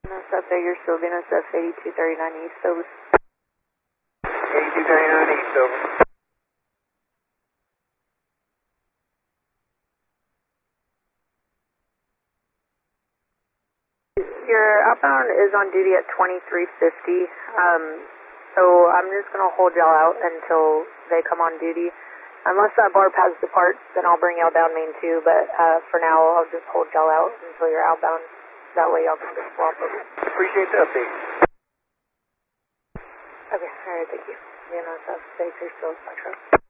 NSF, you're still NSF 8239 East, over. 8239 East, over. Your outbound is on duty at 2350, so I'm just going to hold y'all out until they come on duty. Unless that bar pads depart, then I'll bring y'all down main 2, but for now I'll just hold y'all out until you're outbound. That way y'all can just swap over. Appreciate the update. Okay, alright, thank you. NSF, stay safe, still, Metro.